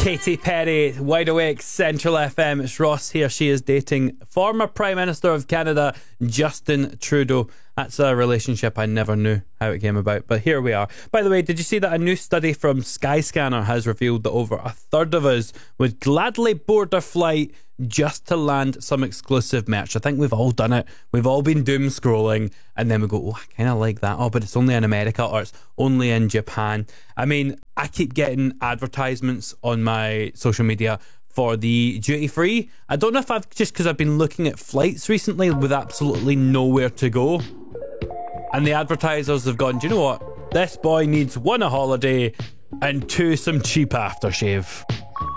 Katy Perry, Wide Awake, Central FM. It's Ross here. She is dating former Prime Minister of Canada, Justin Trudeau. That's a relationship I never knew how it came about, but here we are. By the way, did you see that a new study from Skyscanner has revealed that over a third of us would gladly board a flight just to land some exclusive merch? I think we've all done it. We've all been doom scrolling and then we go, oh, I kind of like that. Oh, but it's only in America or it's only in Japan. I mean, I keep getting advertisements on my social media for the duty free. I don't know if I've just because I've been looking at flights recently with absolutely nowhere to go. And the advertisers have gone, do you know what? This boy needs 1, a holiday, and 2, some cheap aftershave.